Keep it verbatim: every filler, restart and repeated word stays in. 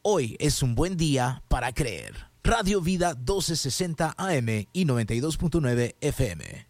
Hoy es un buen día para creer. Radio Vida doce sesenta A M y noventa y dos punto nueve F M.